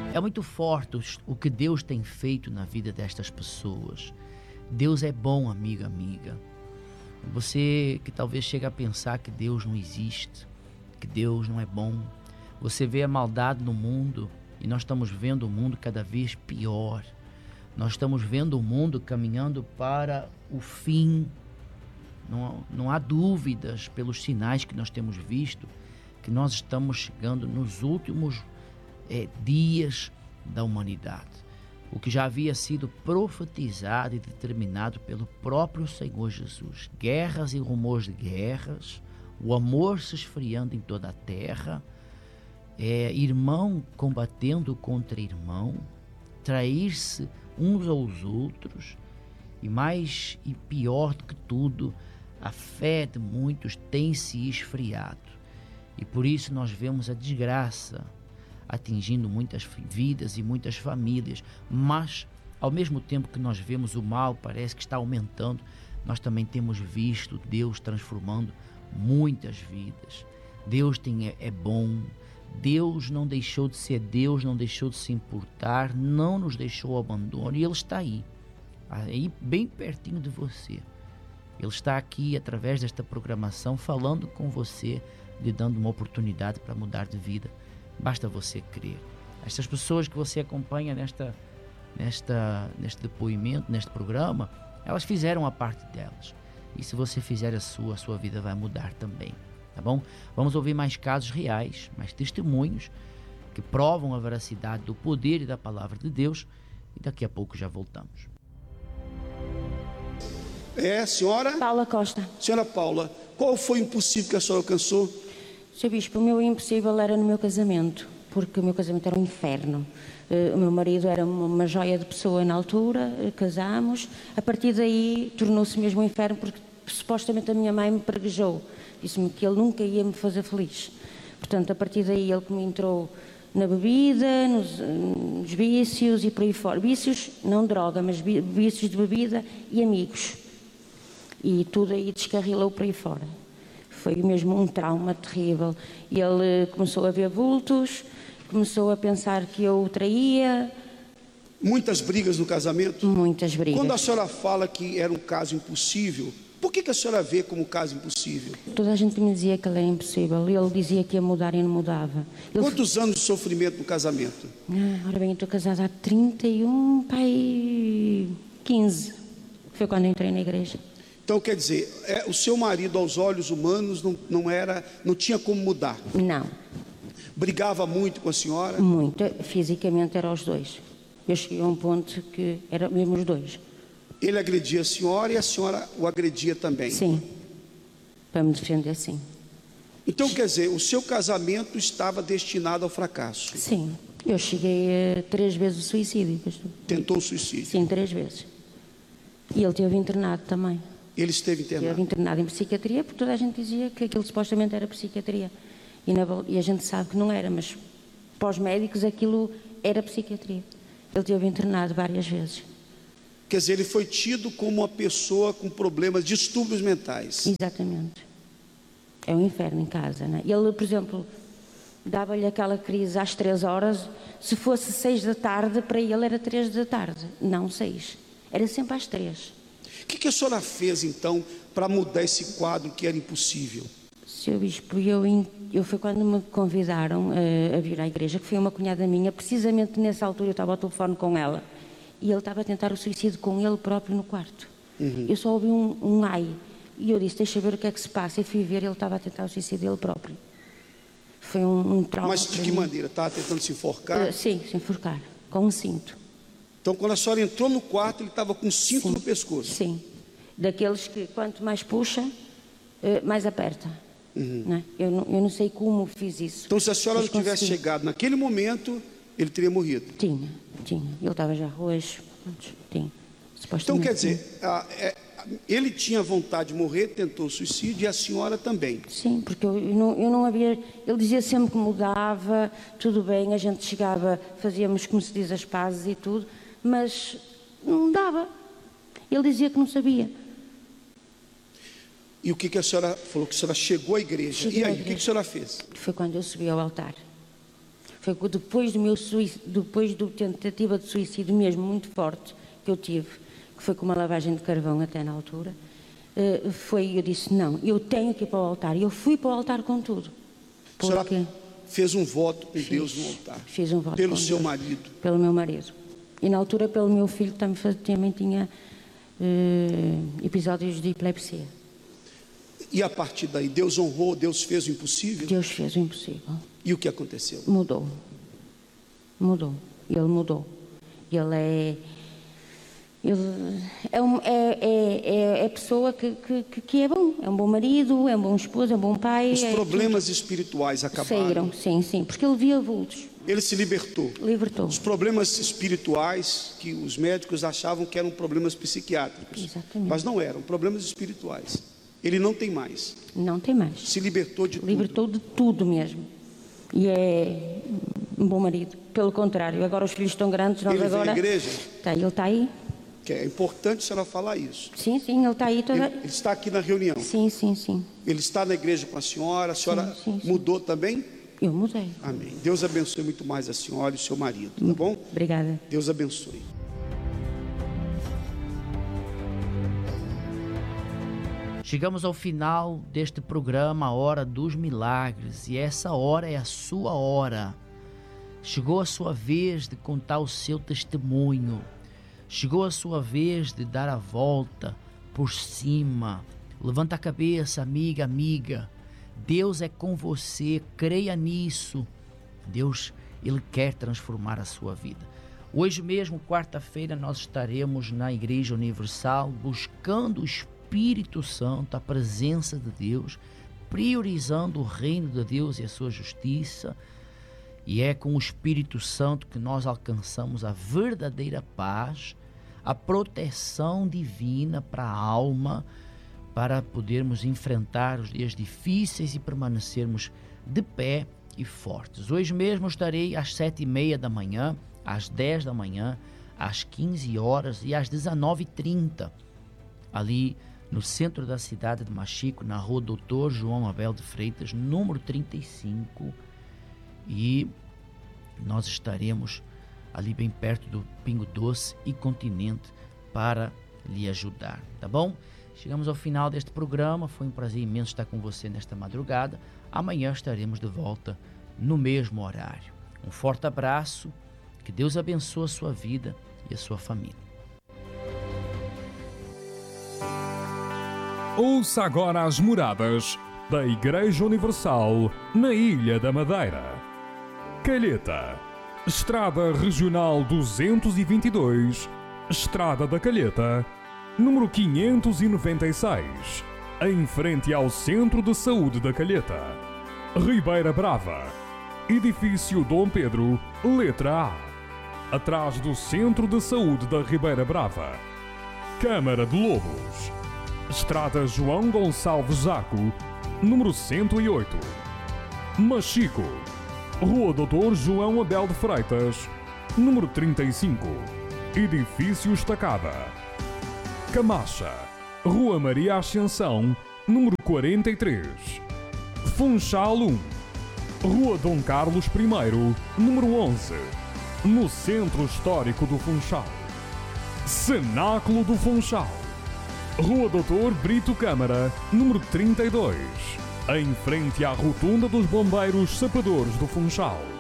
É muito forte o que Deus tem feito na vida destas pessoas. Deus é bom, amiga. Você que talvez chegue a pensar que Deus não existe, que Deus não é bom. Você vê a maldade no mundo e nós estamos vendo o mundo cada vez pior. Nós estamos vendo o mundo caminhando para o fim. Não há dúvidas pelos sinais que nós temos visto que nós estamos chegando nos últimos dias da humanidade. O que já havia sido profetizado e determinado pelo próprio Senhor Jesus. Guerras e rumores de guerras, o amor se esfriando em toda a terra, irmão combatendo contra irmão, trair-se uns aos outros, e pior do que tudo, a fé de muitos tem se esfriado. E por isso nós vemos a desgraça atingindo muitas vidas e muitas famílias, mas ao mesmo tempo que nós vemos o mal, parece que está aumentando, nós também temos visto Deus transformando muitas vidas. Deus é bom, Deus não deixou de ser Deus, não deixou de se importar, não nos deixou ao abandono, e Ele está aí bem pertinho de você. Ele está aqui através desta programação falando com você, lhe dando uma oportunidade para mudar de vida. Basta você crer. Estas pessoas que você acompanha neste depoimento, neste programa, elas fizeram a parte delas. E se você fizer a sua vida vai mudar também, tá bom? Vamos ouvir mais casos reais, mais testemunhos que provam a veracidade do poder e da palavra de Deus, e daqui a pouco já voltamos. Senhora? Paula Costa. Senhora Paula, qual foi o impossível que a senhora alcançou? Sr. Bispo, o meu impossível era no meu casamento, porque o meu casamento era um inferno. O meu marido era uma joia de pessoa na altura, casámos. A partir daí tornou-se mesmo um inferno, porque supostamente a minha mãe me preguejou. Disse-me que ele nunca ia me fazer feliz. Portanto, a partir daí ele que me entrou na bebida, nos vícios e por aí fora. Vícios, não droga, mas vícios de bebida e amigos. E tudo aí descarrilou por aí fora. Foi mesmo um trauma terrível. Ele começou a ver vultos, começou a pensar que eu o traía. Muitas brigas no casamento? Muitas brigas. Quando a senhora fala que era um caso impossível, por que a senhora vê como um caso impossível? Toda a gente me dizia que ele era impossível. Ele dizia que ia mudar e não mudava. Quantos anos de sofrimento no casamento? Ora bem, eu estou casada há 31, pai, 15. Foi quando entrei na igreja. Então, quer dizer, o seu marido aos olhos humanos não tinha como mudar? Não. Brigava muito com a senhora? Muito, fisicamente eram os dois. Eu cheguei a um ponto que eram mesmo os dois. Ele agredia a senhora e a senhora o agredia também? Sim, para me defender, sim. Então, quer dizer, o seu casamento estava destinado ao fracasso? Sim, eu cheguei a 3 vezes o suicídio. Tentou o suicídio? Sim, 3 vezes. E ele esteve internado também. Ele esteve internado? Esteve internado em psiquiatria, porque toda a gente dizia que aquilo supostamente era psiquiatria. E a gente sabe que não era, mas para os médicos aquilo era psiquiatria. Ele esteve internado várias vezes. Quer dizer, ele foi tido como uma pessoa com problemas, distúrbios mentais. Exatamente. É um inferno em casa, não é? Ele, por exemplo, dava-lhe aquela crise às 3 horas, se fosse 6 da tarde, para ele era 3 da tarde, não 6. Era sempre às 3. O que a senhora fez, então, para mudar esse quadro que era impossível? Sr. Bispo, eu foi quando me convidaram a vir à igreja, que foi uma cunhada minha, precisamente nessa altura eu estava ao telefone com ela, e ele estava a tentar o suicídio com ele próprio no quarto. Eu só ouvi um ai, e eu disse, deixa ver o que é que se passa, e fui ver, ele estava a tentar o suicídio dele próprio. Foi um trauma. Mas de que maneira? Estava tentando se enforcar? Sim, se enforcar, com um cinto. Então, quando a senhora entrou no quarto, ele estava com um cinto no pescoço? Sim, daqueles que quanto mais puxa, mais aperta. Não é? Eu não sei como fiz isso. Então, se a senhora não tivesse chegado naquele momento, ele teria morrido? Tinha. Ele estava já roxo. Tinha. Então, quer dizer, ele tinha vontade de morrer, tentou suicídio, e a senhora também? Sim, porque eu não havia... Ele dizia sempre que mudava, tudo bem, a gente chegava, fazíamos, como se diz, as pazes e tudo, mas não dava. Ele dizia que não sabia. E o que a senhora falou? Que a senhora chegou à igreja. E aí, o que a senhora fez? Foi quando eu subi ao altar. Foi depois da tentativa de suicídio mesmo muito forte que eu tive, que foi com uma lavagem de carvão até na altura, eu disse, não, eu tenho que ir para o altar. E eu fui para o altar com tudo. A senhora fez um voto com Deus no altar. Fiz um voto pelo com seu Deus, marido. Pelo meu marido. E na altura pelo meu filho, que também tinha episódios de epilepsia. E a partir daí, Deus honrou, Deus fez o impossível? Deus fez o impossível. E o que aconteceu? Mudou. Ele mudou. Ele é pessoa que é bom. É um bom marido, é um bom esposo, é um bom pai. Os problemas espirituais acabaram. Saíram, sim, porque ele via vultos. Ele se libertou. Os problemas espirituais que os médicos achavam que eram problemas psiquiátricos. Exatamente. Mas não eram, problemas espirituais. Ele não tem mais. Não tem mais. Se libertou de tudo. Libertou de tudo mesmo. E é um bom marido. Pelo contrário, agora os filhos estão grandes, nós ele agora... vem à igreja? Ele está aí. Que é importante a senhora falar isso. Sim, ele está aí. Ele está aqui na reunião. Sim. Ele está na igreja com a senhora sim. Mudou também? Eu mudei. Amém. Deus abençoe muito mais a senhora e o seu marido, tá bom? Obrigada. Deus abençoe. Chegamos ao final deste programa, a Hora dos Milagres, e essa hora é a sua hora. Chegou a sua vez de contar o seu testemunho. Chegou a sua vez de dar a volta por cima. Levanta a cabeça, amiga. Deus é com você, creia nisso. Deus, Ele quer transformar a sua vida. Hoje mesmo, quarta-feira, nós estaremos na Igreja Universal buscando o Espírito Santo, a presença de Deus, priorizando o reino de Deus e a sua justiça. E é com o Espírito Santo que nós alcançamos a verdadeira paz, a proteção divina para a alma, para podermos enfrentar os dias difíceis e permanecermos de pé e fortes. Hoje mesmo estarei às 7h30 da manhã, às 10 da manhã, às 15 horas e às 19h30, ali no centro da cidade de Machico, na rua Dr. João Abel de Freitas, número 35, e nós estaremos ali bem perto do Pingo Doce e Continente para lhe ajudar, tá bom? Chegamos ao final deste programa, foi um prazer imenso estar com você nesta madrugada. Amanhã estaremos de volta no mesmo horário. Um forte abraço, que Deus abençoe a sua vida e a sua família. Ouça agora as moradas da Igreja Universal na Ilha da Madeira. Calheta, Estrada Regional 222, Estrada da Calheta, número 596, em frente ao Centro de Saúde da Calheta. Ribeira Brava, Edifício Dom Pedro, letra A, atrás do Centro de Saúde da Ribeira Brava. Câmara de Lobos, Estrada João Gonçalves Zaco, número 108. Machico, Rua Dr. João Abel de Freitas, número 35, Edifício Estacada. Camacha, Rua Maria Ascensão, número 43. Funchal 1, Rua Dom Carlos I, número 11, no Centro Histórico do Funchal. Cenáculo do Funchal, Rua Dr. Brito Câmara, número 32, em frente à Rotunda dos Bombeiros Sapadores do Funchal.